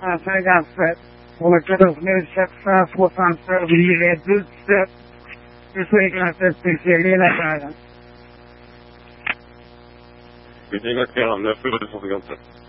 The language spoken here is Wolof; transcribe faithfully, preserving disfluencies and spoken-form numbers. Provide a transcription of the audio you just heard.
uh, so that's it. We'll look at those news successful on Soviet this this week at this city like that. Quindi che hanno neuf de cent cinquante-sept.